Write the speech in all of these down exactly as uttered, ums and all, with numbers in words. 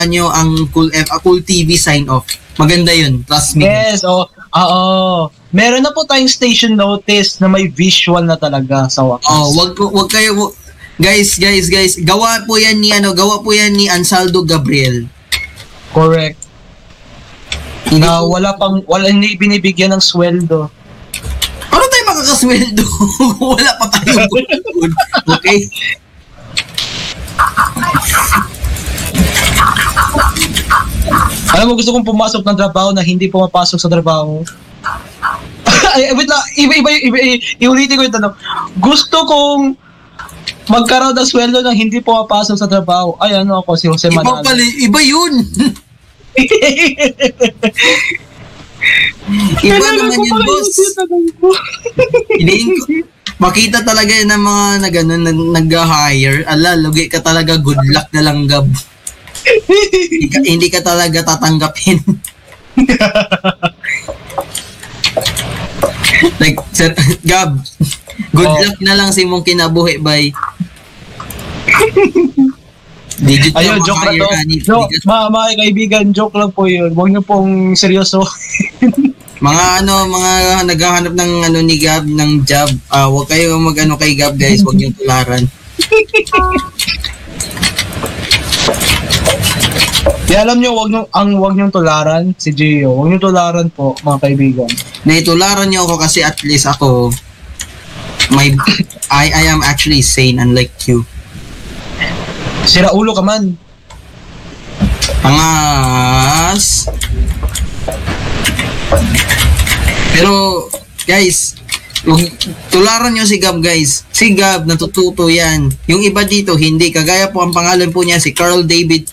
nyo ang Cool F, uh, Cool T V sign off. Maganda yun, trust me. Yes, oh, oo. Meron na po tayong station notice na may visual na talaga sa wakas. Oh, wag wag kayo wag, guys, guys, guys, gawa po yan ni ano, gawa po yan ni Ansaldo Gabriel. Correct. Hindi Na po, wala pang wala hindi binibigyan ng sweldo. paano tayo makakasweldo? Wala pa tayong good. Okay? Alam mo, gusto kong pumasok ng trabaho na hindi pumapasok sa trabaho. Ay, wait lang, iba, iba, iba, iba, iulitin ko yung tanong. Gusto kong magkaroon ng sweldo na hindi pumapasok sa trabaho. Ay, ano ako, si Jose Iba Manalo. pala, iba yun. Iba naman yun, boss. Hinihin ko. Makita talaga yun ng mga nag, ano, nag, nag-hire. Ala, lugi ka talaga. Good luck na lang, Gab. hindi, ka, hindi ka talaga tatanggapin. Like, sir, Gab, good Oh. luck na lang si mong kinabuhi, bay. Digit Ayun, joke lang to. No, mga, mga kaibigan, joke lang po yun. Huwag niyo pong seryoso. Mga ano, mga naghahanap ng ano ni Gab ng job, ah wag kayo mag-ano kay Gab, guys, wag niyo tularan. Kaya alam niyo, wag niyo ang wag niyo tularan si Gio. Wag niyo tularan po, mga kaibigan. Naitularan niyo ako kasi at least ako my I I am actually sane unlike you. Sira ulo ka man. Pangas. Pero guys, yung tularan nyo si Gab, guys. Si Gab, natututo yan. Yung iba dito, hindi. Kagaya po ang pangalan po niya, si Carl David.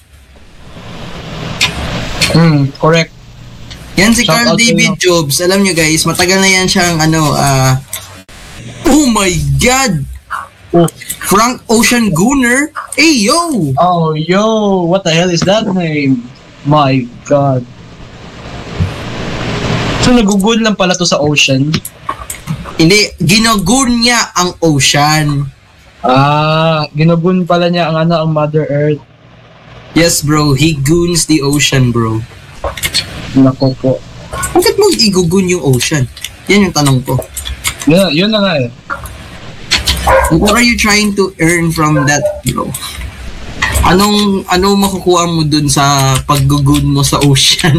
Hmm, correct. Yan si Shout Carl out to David you. Jobs. Alam nyo guys, matagal na yan siyang ano, ah oh my God! Oh. Frank Ocean Gunner? Hey, yo! Oh, yo, what the hell is that name? My God. So, nagugol lang pala to sa ocean? Hindi, ginagun niya ang ocean. Ah, ginugun pala niya ang ano, ang Mother Earth. Yes, bro. He goons the ocean, bro. Nako po. Bakit mo igugun yung ocean? Yan yung tanong ko. Yeah, yun na nga eh. What are you trying to earn from that, bro? Anong, ano makukuha mo dun sa paggugun mo sa ocean?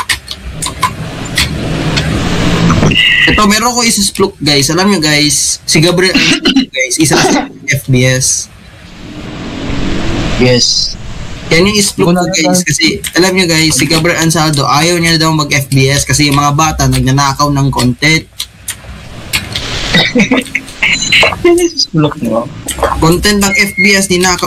Ito, meron ko isa-splook, guys. Alam nyo, guys, si Gabriel, guys, isa sa F B S. Yes. Yan yung isplok ko, guys, kasi alam nyo, guys, si Gabriel Ansaldo, ayaw niya daw mag-F B S kasi yung mga bata nagnanakaw ng content. Yan is look mo. Content ng F B S, ninakaw.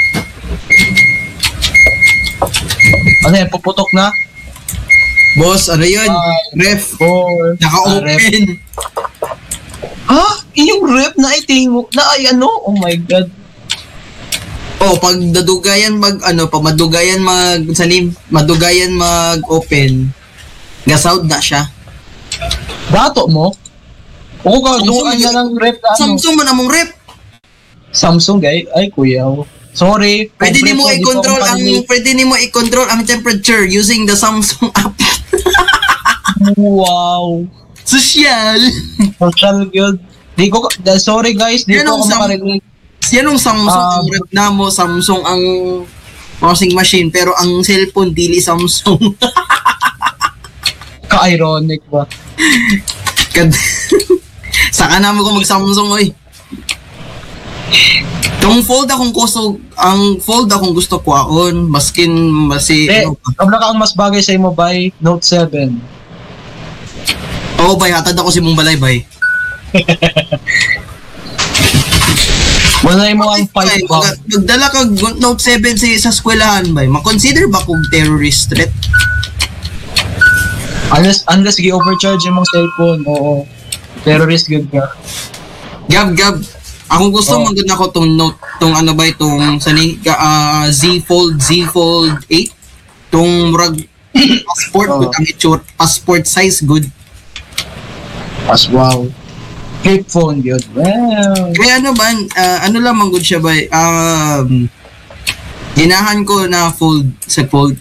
Ano yan, puputok na? Boss, ano yun? Five, Ref, four, naka-open. Ha? Yung rep na itingo, na ay ano? Oh my God. Oh, pag dadugayan mag ano, pag madugayan mag salim, madugayan mag-open, gasout na siya. Dato mo? Oo ka, Samsung duan yun. na lang rep. Ano? Samsung man among rep. Samsung, guys. Ay, kuya. oh. Sorry. Pwede Complete nimo ko, di i-control ko ang makarinig. pwede nimo i-control ang temperature using the Samsung app. Wow. Social. Social good. Di ko, da- sorry guys, di Yan ko ang ako Sam- makarinig. Yan ang Samsung Ah. ang rep na mo, Samsung ang washing machine, pero ang cellphone dili Samsung. Ka-ironic ba? Kad Saka na mo ko mag-Samsung, oy. Yung fold akong kusog, ang fold akong gusto ko aon, maskin masi Eh, ano ba? kabla ka ang mas bagay sa imo by Note seven. Oo, bay, hatad ako si mong balay, bay. Wala mo ang Bay, five ba? mag- magdala ka Note seven sa, sa eskwelahan, bay. Ma-consider ba kung terrorist threat? Unless, unless gi-overcharge yung mga cellphone, oo. Terrorist good ka. Gab, gab. Ako gusto Oh. maganda ko tong Note, tong ano ba itong sani, uh, Z Fold, Z Fold eight. Tong murag passport, Oh. good ang itsura. Passport size, good. As wow. Flip phone, good. Well. Kaya ano ba, ah, ano lang man good siya ba, um, Ginahan ko na fold sa fold